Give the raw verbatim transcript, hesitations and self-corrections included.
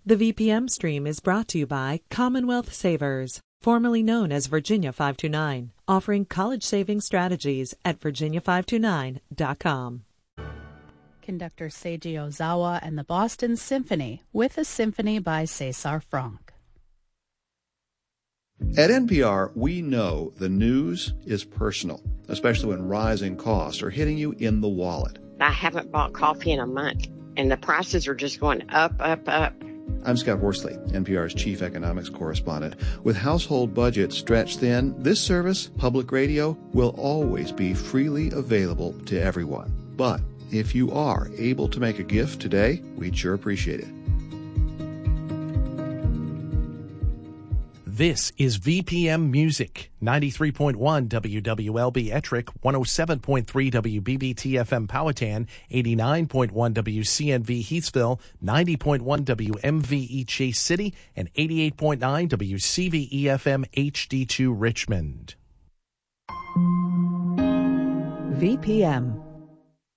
The V P M stream is brought to you by Commonwealth Savers, formerly known as Virginia five two nine, offering college saving strategies at virginia five two nine dot com. Conductor Seiji Ozawa and the Boston Symphony with a symphony by César Franck. At N P R, we know the news is personal, especially when rising costs are hitting you in the wallet. I haven't bought coffee in a month, and the prices are just going up, up, up. I'm Scott Horsley, N P R's chief economics correspondent. With household budgets stretched thin, this service, public radio, will always be freely available to everyone. But if you are able to make a gift today, we'd sure appreciate it. This is V P M Music, ninety-three point one W W L B Ettrick, one oh seven point three W B B T F M Powhatan, eighty-nine point one W C N V Heathsville, ninety point one W M V E Chase City, and eighty-eight point nine W C V E F M H D two Richmond. V P M.